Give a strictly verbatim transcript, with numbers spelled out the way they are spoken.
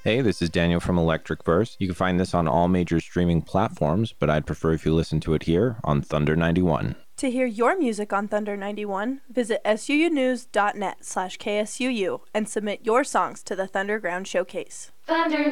Hey, this is Daniel from Electric Verse. You can find this on all major streaming platforms, but I'd prefer if you listen to it here on Thunder ninety-one. To hear your music on Thunder ninety-one, visit suunews.net slash KSUU and submit your songs to the Thunderground Showcase. Thunder